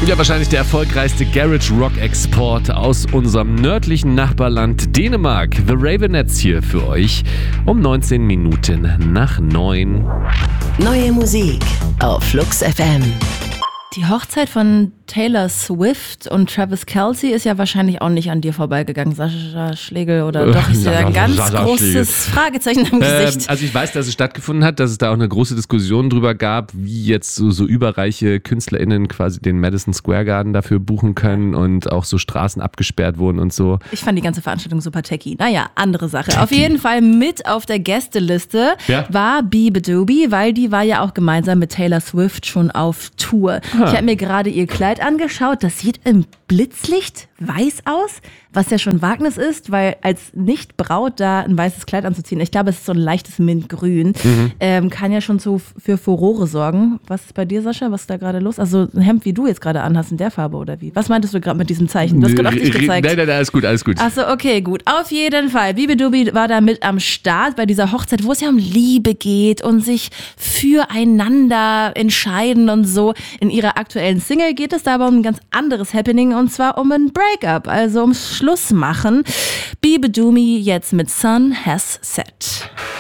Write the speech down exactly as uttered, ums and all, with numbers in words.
Ja, wahrscheinlich der erfolgreichste Garage-Rock-Export aus unserem nördlichen Nachbarland Dänemark. The Ravenettes hier für euch um neunzehn Minuten nach neun. Neue Musik auf Flux F M. Die Hochzeit von Taylor Swift und Travis Kelce ist ja wahrscheinlich auch nicht an dir vorbeigegangen, Sascha Schlegel, oder doch? Ist ja ein ganz Sascha großes Schlegel. Fragezeichen im Gesicht. Ähm, also ich weiß, dass es stattgefunden hat, dass es da auch eine große Diskussion drüber gab, wie jetzt so, so überreiche KünstlerInnen quasi den Madison Square Garden dafür buchen können und auch so Straßen abgesperrt wurden und so. Ich fand die ganze Veranstaltung super techy. Naja, andere Sache. Techy. Auf jeden Fall mit auf der Gästeliste ja. war Beabadoobie, weil die war ja auch gemeinsam mit Taylor Swift schon auf Tour. Ha. Ich habe mir gerade ihr Kleid angeschaut. Das sieht im Blitzlicht weiß aus, was ja schon Wagnis ist, weil als Nicht-Braut da ein weißes Kleid anzuziehen, ich glaube, es ist so ein leichtes Mintgrün, mhm. ähm, kann ja schon so für Furore sorgen. Was ist bei dir, Sascha? Was ist da gerade los? Also ein Hemd, wie du jetzt gerade anhast, in der Farbe oder wie? Was meintest du gerade mit diesem Zeichen? Du hast gerade auch dich gezeigt. Nein, nein, nein, alles gut, alles gut. Achso, okay, gut. Auf jeden Fall. Beabadoobie war da mit am Start bei dieser Hochzeit, wo es ja um Liebe geht und sich füreinander entscheiden und so. In ihrer aktuellen Single geht es da aber um ein ganz anderes Happening und zwar um ein Breakup, also ums Schluss machen. Beabadoobie jetzt mit Sun Has Set.